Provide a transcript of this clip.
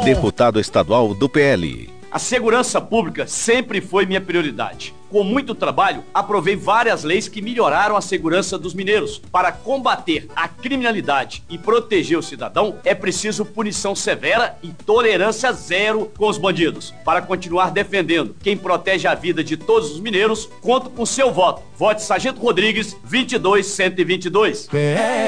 Deputado estadual do PL. A segurança pública sempre foi minha prioridade. Com muito trabalho, aprovei várias leis que melhoraram a segurança dos mineiros. Para combater a criminalidade e proteger o cidadão, é preciso punição severa e tolerância zero com os bandidos. Para continuar defendendo quem protege a vida de todos os mineiros, conto com seu voto. Vote Sargento Rodrigues, 22122.